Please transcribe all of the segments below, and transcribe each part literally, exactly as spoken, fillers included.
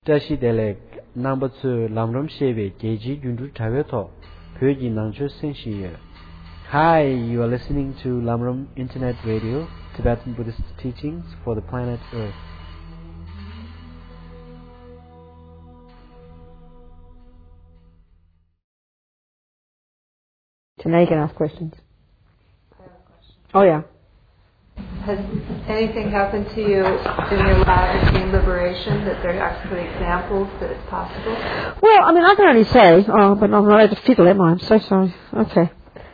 Tashi Delek, number two, Lamram Sheve, Geji Jundu Taveto, Pyoji Nangcho Senshi. Hi, you are listening to Lamram Internet Radio, Tibetan Buddhist teachings for the planet Earth. So now you can ask questions. I have a question. Oh yeah. Has anything happened to you in your life in liberation that there are actually examples that it's possible? Well, I mean, I can only say, oh, but I'm not allowed to fiddle, am I? I'm so sorry. Okay.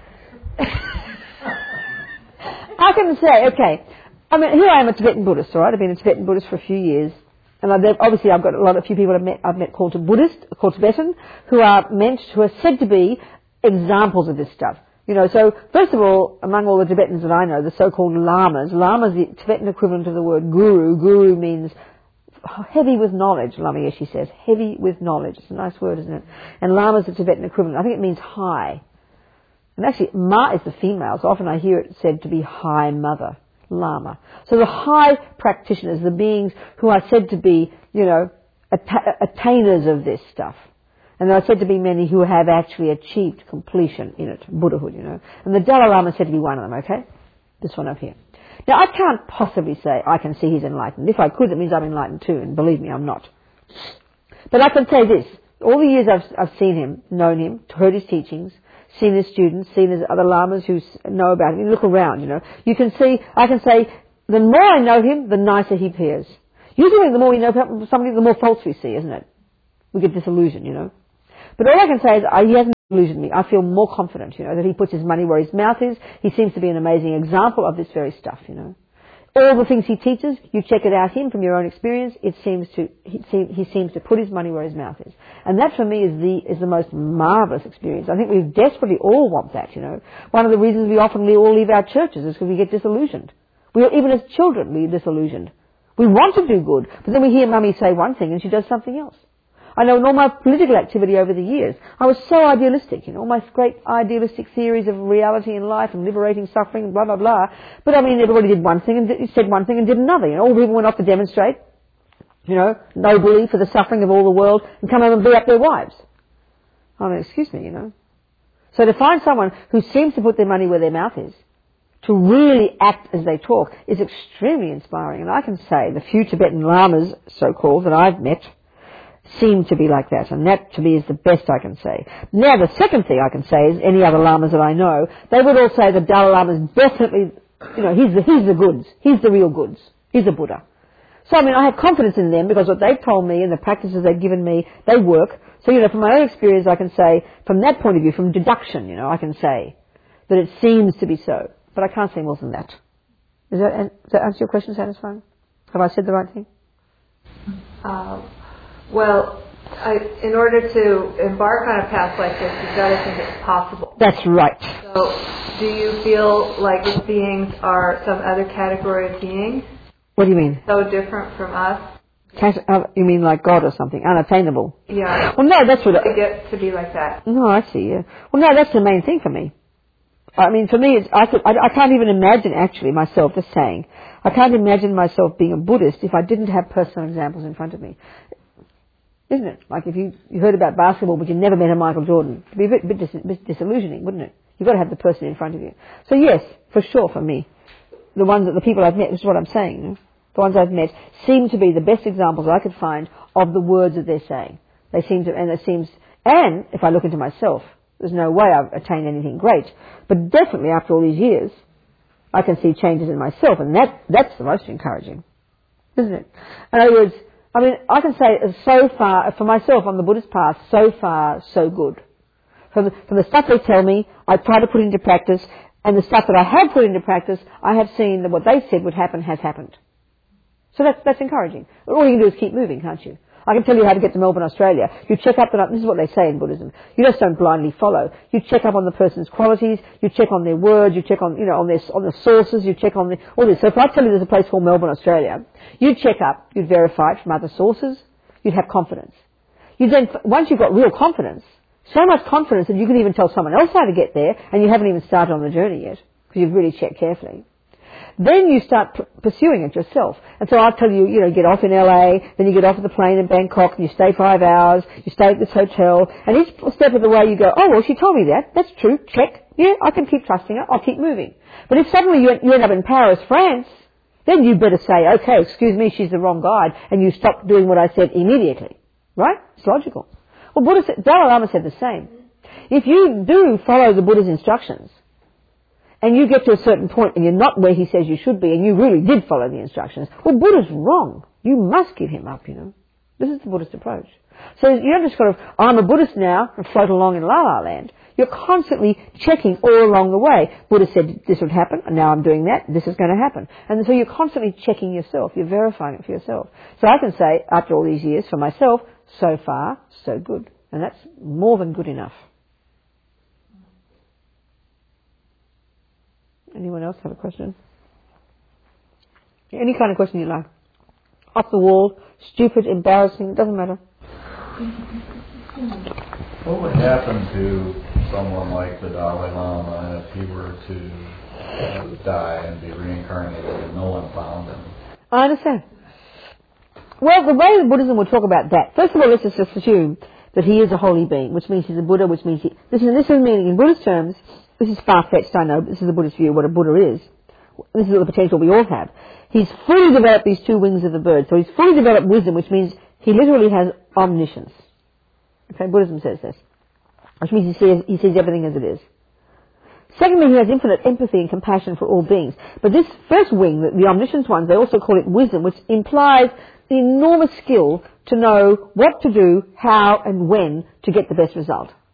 I can say, okay, I mean, here I am a Tibetan Buddhist, all right? I've been a Tibetan Buddhist for a few years. And I've, obviously I've got a lot of few people I've met, I've met called to Buddhist, called Tibetan, who are meant, who are said to be examples of this stuff. You know, so first of all, among all the Tibetans that I know, the so-called lamas, lama is the Tibetan equivalent of the word guru. Guru means heavy with knowledge, Lama Yeshe says. Heavy with knowledge. It's a nice word, isn't it? And lama is the Tibetan equivalent. I think it means high. And actually, ma is the female, so often I hear it said to be high mother, lama. So the high practitioners, the beings who are said to be, you know, atta- attainers of this stuff. And there are said to be many who have actually achieved completion in it, Buddhahood, you know. And the Dalai Lama is said to be one of them, okay? This one up here. Now, I can't possibly say I can see he's enlightened. If I could, it means I'm enlightened too, and believe me, I'm not. But I can say this. All the years I've, I've seen him, known him, heard his teachings, seen his students, seen his other lamas who know about him. You look around, you know. You can see, I can say, the more I know him, the nicer he appears. Usually the more we know about somebody, the more faults we see, isn't it? We get disillusioned, you know. But all I can say is uh, he hasn't disillusioned me. I feel more confident, you know, that he puts his money where his mouth is. He seems to be an amazing example of this very stuff, you know. All the things he teaches, you check it out him from your own experience, it seems to, he, seem, he seems to put his money where his mouth is. And that for me is the, is the most marvellous experience. I think we desperately all want that, you know. One of the reasons we often all leave our churches is because we get disillusioned. We, even as children, we're disillusioned. We want to do good, but then we hear mummy say one thing and she does something else. I know in all my political activity over the years, I was so idealistic, you know, all my great idealistic theories of reality and life and liberating suffering and blah, blah, blah. But I mean, everybody did one thing and did, said one thing and did another, you know. All people went off to demonstrate, you know, nobly for the suffering of all the world and come home and beat up their wives. I mean, excuse me, you know. So to find someone who seems to put their money where their mouth is, to really act as they talk, is extremely inspiring. And I can say the few Tibetan lamas, so-called, that I've met, seem to be like that, and that to me is the best I can say. Now the second thing I can say is any other lamas that I know, they would all say the Dalai Lama is definitely, you know, he's the, he's the goods, he's the real goods, he's the Buddha. So I mean, I have confidence in them because what they've told me and the practices they've given me, they work. So you know, from my own experience I can say, from that point of view, from deduction, you know, I can say that it seems to be so, but I can't say more than that. Is that, does that answer your question satisfying? Have I said the right thing? Uh, Well, I, in order to embark on a path like this, you've got to think it's possible. That's right. So, do you feel like these beings are some other category of beings? What do you mean? So different from us? Cat- uh, you mean like God or something, unattainable? Yeah. Well, no, that's what... To get to be like that. No, I see, yeah. Well, no, that's the main thing for me. I mean, for me, it's, I, could, I, I can't even imagine, actually, myself, just saying, I can't imagine myself being a Buddhist if I didn't have personal examples in front of me. Isn't it? Like if you, you heard about basketball but you never met a Michael Jordan, it'd be a bit, bit, dis, bit disillusioning, wouldn't it? You've got to have the person in front of you. So yes, for sure for me, the ones that the people I've met, this is what I'm saying, you know, the ones I've met seem to be the best examples I could find of the words that they're saying. They seem to, and it seems, and if I look into myself, there's no way I've attained anything great, but definitely after all these years, I can see changes in myself, and that, that's the most encouraging, isn't it? In other words, I mean, I can say so far, for myself on the Buddhist path, so far, so good. From the, from the stuff they tell me, I try to put into practice, and the stuff that I have put into practice, I have seen that what they said would happen has happened. So that's, that's encouraging. All you can do is keep moving, can't you? I can tell you how to get to Melbourne, Australia. You check up, the, this is what they say in Buddhism. You just don't blindly follow. You check up on the person's qualities, you check on their words, you check on, you know, on their, on the sources, you check on the, all this. So if I tell you there's a place called Melbourne, Australia, you'd check up, you'd verify it from other sources, you'd have confidence. You then, once you've got real confidence, so much confidence that you can even tell someone else how to get there, and you haven't even started on the journey yet, because you've really checked carefully. then you start p- pursuing it yourself. And so I'll tell you, you know, get off in L A, then you get off of the plane in Bangkok, and you stay five hours, you stay at this hotel, and each step of the way you go, oh, well, she told me that, that's true, check, yeah, I can keep trusting her, I'll keep moving. But if suddenly you, you end up in Paris, France, then you better say, okay, excuse me, she's the wrong guide, and you stop doing what I said immediately. Right? It's logical. Well, Buddha said, Dalai Lama said the same. If you do follow the Buddha's instructions, and you get to a certain point and you're not where he says you should be, and you really did follow the instructions, well, Buddha's wrong. You must give him up, you know. This is the Buddhist approach. So you don't just go, I'm a Buddhist now, and float along in La La Land. You're constantly checking all along the way. Buddha said this would happen, and now I'm doing that, this is going to happen. And so you're constantly checking yourself, you're verifying it for yourself. So I can say, after all these years, for myself, so far, so good. And that's more than good enough. Anyone else have a question? Any kind of question you like. Off the wall, stupid, embarrassing, it doesn't matter. What would happen to someone like the Dalai Lama if he were to uh, die and be reincarnated and no one found him? I understand. Well, the way that Buddhism will talk about that, first of all, let's just assume that he is a holy being, which means he's a Buddha, which means he... This is, this is meaning, in Buddhist terms, this is far-fetched, I know, but this is the Buddhist view of what a Buddha is. This is the potential we all have. He's fully developed these two wings of the bird, so he's fully developed wisdom, which means he literally has omniscience. Okay, Buddhism says this. Which means he sees, he sees everything as it is. Secondly, he has infinite empathy and compassion for all beings. But this first wing, the, the omniscience ones, they also call it wisdom, which implies the enormous skill to know what to do, how and when to get the best result.